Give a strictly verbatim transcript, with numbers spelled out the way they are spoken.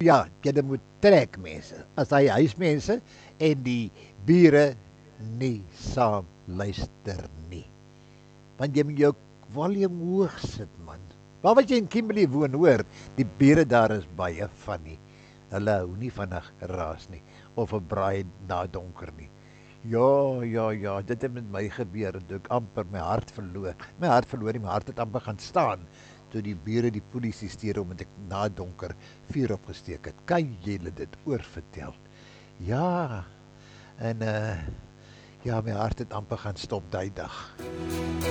ja, jy moet trek mense. As hy huismense en die bure nie saam luister nie. Want jy moet jou volume hoog sit, man. Waar wat jy in Kimberley woon, hoor, die bure daar is baie funny. Hulle hou nie van 'n geraas nie, of 'n braai na donker nie. Ja, ja, ja, dit het met my gebeur, toe ek amper my hart verloor. My hart verloor nie, my hart het amper gaan staan, toe die bure die polisie stuur, omdat ek na donker vuur opgesteek het. Kan jy dit oorvertel? Ja, en uh, ja, my hart het amper gaan stop die dag.